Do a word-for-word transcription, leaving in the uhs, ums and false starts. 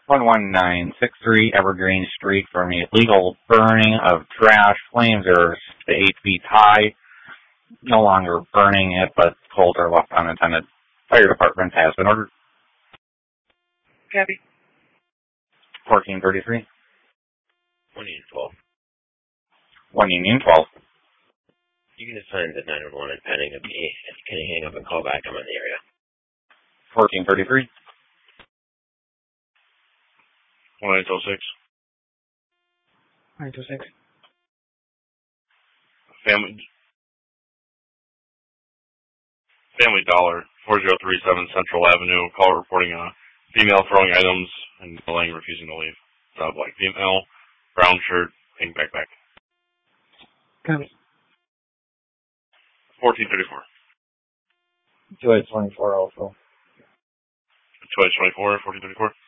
one one nine six three Evergreen Street for an illegal burning of trash. Flames are eight feet high. No longer burning it, but coals are left unattended. Fire department has been ordered. Copy. fourteen thirty-three. one Union twelve. one Union twelve. You can assign the nine one one and pending of me. If you can hang up and call back, I'm in the area. fourteen thirty-three. one eight oh six. one eight oh six. Family Family Dollar, four oh three seven Central Avenue. Call reporting a female throwing items and delaying, refusing to leave. Uh, black female, brown shirt, pink backpack. Copy. fourteen thirty-four. two eight twenty-four also. two eight twenty-four, fourteen thirty-four.